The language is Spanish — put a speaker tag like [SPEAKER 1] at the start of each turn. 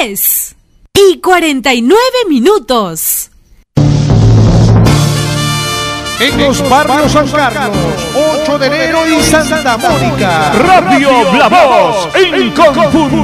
[SPEAKER 1] 10:49.
[SPEAKER 2] En los barrios San Carlos, 8 de enero y Santa Mónica.
[SPEAKER 3] Radio La Voz, inconfundible.